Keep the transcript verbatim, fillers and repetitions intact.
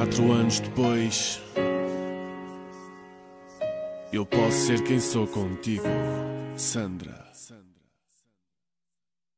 Quatro anos depois, eu posso ser quem sou contigo, Sandra.